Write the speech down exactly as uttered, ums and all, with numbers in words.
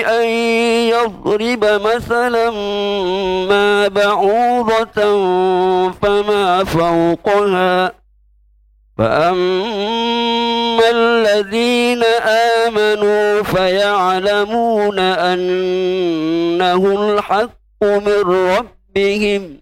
أن يضرب مثلا ما بعوضة فما فوقها فأما الذين آمنوا فيعلمون أنه الحق من ربهم